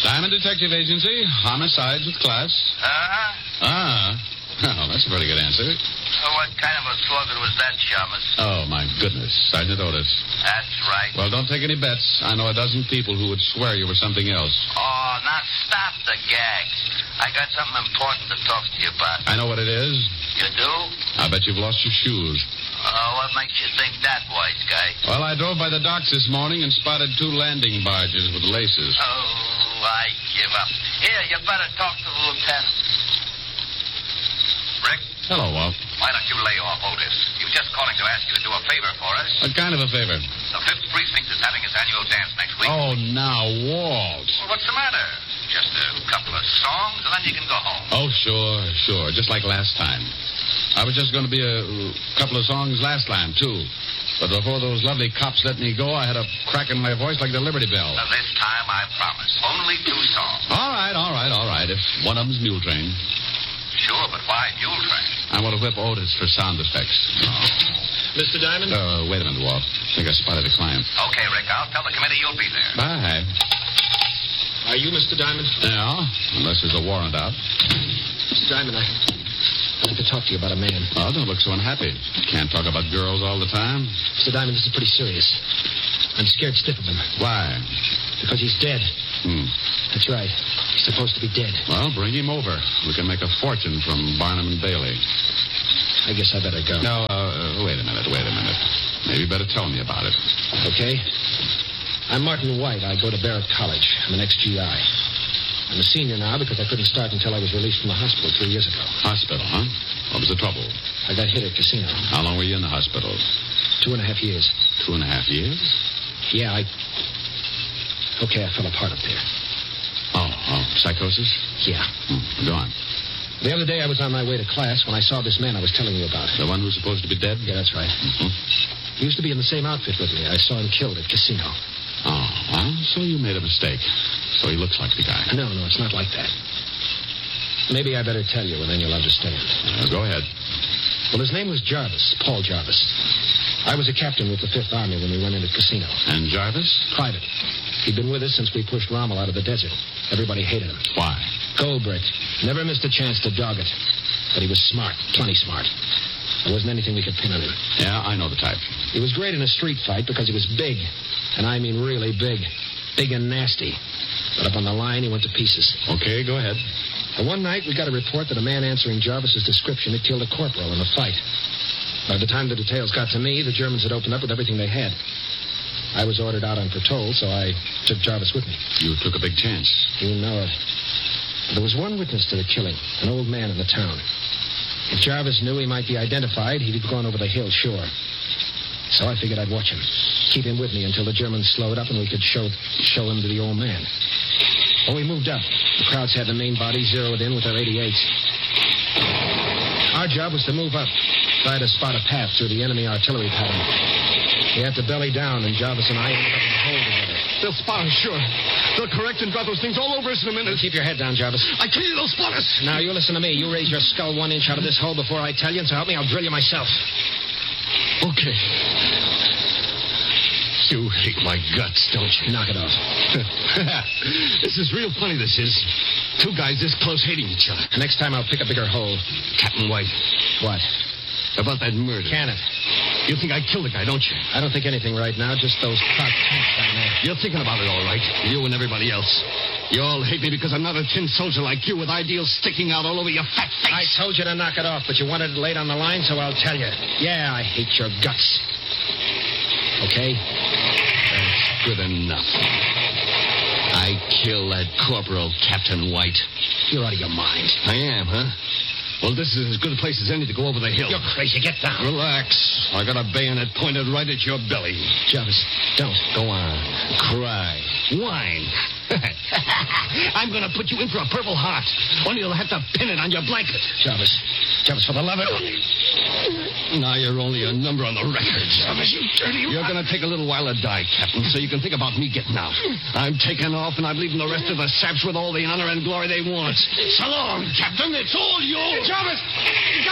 Diamond Detective Agency, homicides with class. Oh, that's a pretty good answer. Oh, what kind of a slogan was that, Chalmers? Oh, my goodness. Sergeant Otis. That's right. Well, don't take any bets. I know a dozen people who would swear you were something else. Oh, now stop the gag. I got something important to talk to you about. I know what it is. You do? I bet you've lost your shoes. Oh, what makes you think that, wise guy? Well, I drove by the docks this morning and spotted 2 landing barges with laces. Oh, I give up. Here, you better talk to the lieutenant. Rick? Hello, Walt. Why don't you lay off Otis? He was just calling to ask you to do a favor for us. What kind of a favor? The 5th Precinct is having its annual dance next week. Oh, now, Walt. Well, what's the matter? Just a couple of songs, and then you can go home. Oh, sure. Just like last time. I was just going to be a couple of songs last time, too. But before those lovely cops let me go, I had a crack in my voice like the Liberty Bell. Now, this time, I promise. Only 2 songs. All right. If one of them's Mule Train. Sure, but why Mule Train? I want to whip Otis for sound effects. Mr. Diamond? Wait a minute, Walt. I think I spotted a client. Okay, Rick, I'll tell the committee you'll be there. Bye. Are you Mr. Diamond? Yeah, unless there's a warrant out. Mr. Diamond, I'd like to talk to you about a man. Oh, don't look so unhappy. Can't talk about girls all the time. Mr. Diamond, this is pretty serious. I'm scared stiff of him. Why? Because he's dead. That's right. He's supposed to be dead. Well, bring him over. We can make a fortune from Barnum and Bailey. I guess I better go. No, wait a minute. Maybe you better tell me about it. Okay. I'm Martin White. I go to Barrett College. I'm an ex-GI. I'm a senior now because I couldn't start until I was released from the hospital 3 years ago. Hospital, huh? What was the trouble? I got hit at casino. How long were you in the hospital? 2.5 years. 2.5 years? Yeah, Okay, I fell apart up there. Oh, psychosis? Yeah. Go on. The other day I was on my way to class when I saw this man I was telling you about. The one who's supposed to be dead? Yeah, that's right. He used to be in the same outfit with me. I saw him killed at casino. Oh, well, so you made a mistake. So he looks like the guy. No, it's not like that. Maybe I better tell you, and then you'll understand. Go ahead. Well, his name was Jarvis, Paul Jarvis. I was a captain with the 5th Army when we went into casino. And Jarvis? Private. He'd been with us since we pushed Rommel out of the desert. Everybody hated him. Why? Gold brick. Never missed a chance to dog it. But he was smart, plenty smart. There wasn't anything we could pin on him. Yeah, I know the type. He was great in a street fight because he was big. And I mean really big. Big and nasty. But up on the line, he went to pieces. Okay, go ahead. One night, we got a report that a man answering Jarvis's description had killed a corporal in a fight. By the time the details got to me, the Germans had opened up with everything they had. I was ordered out on patrol, so I took Jarvis with me. You took a big chance. You know it. There was one witness to the killing, an old man in the town. If Jarvis knew he might be identified, he'd have gone over the hill, sure. So I figured I'd watch him, keep him with me until the Germans slowed up and we could show him to the old man. When we moved up, the crowds had the main body zeroed in with their 88s. Our job was to move up, try to spot a path through the enemy artillery pattern. We had to belly down, and Jarvis and I ended up in a hole together. They'll spot us, sure. They'll correct and drop those things all over us in a minute. Keep your head down, Jarvis. I tell you, they'll spot us. Now, you listen to me. You raise your skull 1 inch out of this hole before I tell you, and so help me, I'll drill you myself. Okay. You hate my guts, don't you? Knock it off. This is real funny, this is. 2 guys this close hating each other. Next time I'll pick a bigger hole. Captain White. What? About that murder. Can it? You think I killed the guy, don't you? I don't think anything right now, just those clock tanks down there. You're thinking about it all right. You and everybody else. You all hate me because I'm not a tin soldier like you with ideals sticking out all over your fat face. I told you to knock it off, but you wanted it laid on the line, so I'll tell you. Yeah, I hate your guts. Okay? That's good enough. I killed that Corporal Captain White. You're out of your mind. I am, huh? Well, this is as good a place as any to go over the hill. You're crazy. Get down. Relax. I got a bayonet pointed right at your belly. Jarvis, don't. Go on. Cry. Whine. I'm going to put you in for a Purple Heart. Only you'll have to pin it on your blanket. Jarvis, for the love of... Now you're only a number on the record. Jarvis, you dirty... You're going to take a little while to die, Captain, so you can think about me getting out. I'm taking off, and I'm leaving the rest of the saps with all the honor and glory they want. So long, Captain. It's all yours. Jarvis!